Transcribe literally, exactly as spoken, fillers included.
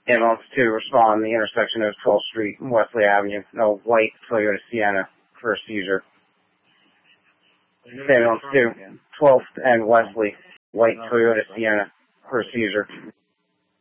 Ambulance two, respond the intersection of twelfth Street and Wesley Avenue. No white Toyota Sienna for a seizure. Ambulance two, twelfth and Wesley, white Toyota Sienna for a seizure.